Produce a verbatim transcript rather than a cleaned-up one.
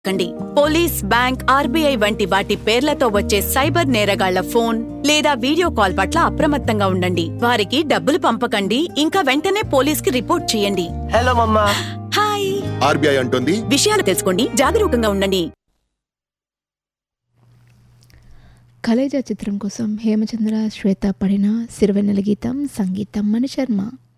కండి police, bank, RBI వంటి వాటి పేర్లతో వచ్చే సైబర్ నేరగాళ్ల ఫోన్ లేదా వీడియో కాల్ పట్ల అప్రమత్తంగా ఉండండి. వారికి డబ్బులు పంపకండి, ఇంకా వెంటనే పోలీస్ కి రిపోర్ట్ చేయండి. హలో మమ్మా. హాయ్. ఆర్బీఐ అంటుంది విషయాలు తెలుసుకోండి, జాగరూకంగా ఉండండి. కలేజా చిత్రం కోసం హేమచంద్ర, శ్వేత పడిన సిరివెన్నెల గీతం, సంగీతం మణిశర్మ.